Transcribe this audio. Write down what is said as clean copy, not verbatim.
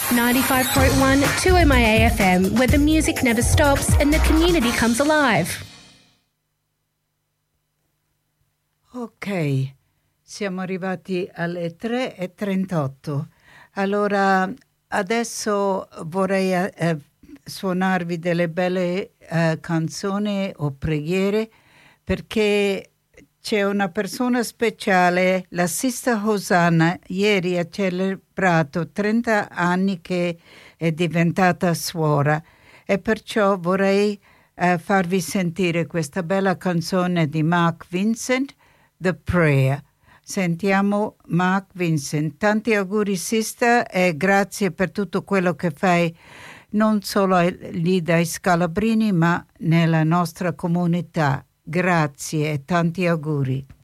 95.1 2MIA FM, where the music never stops and the community comes alive. Ok, siamo arrivati alle 3:38. Allora, adesso vorrei suonarvi delle belle canzoni o preghiere, perché c'è una persona speciale, la Sister Hosanna, ieri ha celebrato 30 anni che è diventata suora, e perciò vorrei farvi sentire questa bella canzone di Mark Vincent, The Prayer. Sentiamo Mark Vincent. Tanti auguri Sister, e grazie per tutto quello che fai, non solo lì dai Scalabrini, ma nella nostra comunità. Grazie e tanti auguri.